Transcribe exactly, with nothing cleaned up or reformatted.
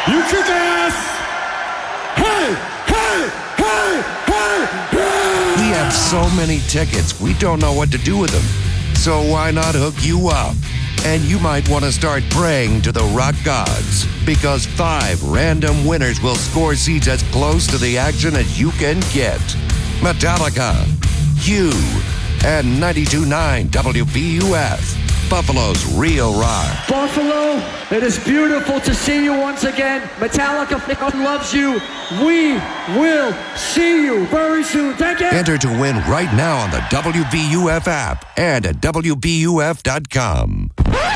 You kick ass! Hey! Hey! Hey! Hey! Hey! We have so many tickets, we don't know what to do with them. So why not hook you up? And you might want to start praying to the rock gods, because five random winners will score seats as close to the action as you can get. Metallica, you, and ninety-two point nine W B U F, Buffalo's Real Rock. Buffalo, it is beautiful to see you once again. Metallica loves you. We will see you very soon. Thank you. Enter to win right now on the W B U F app and at W B U F dot com.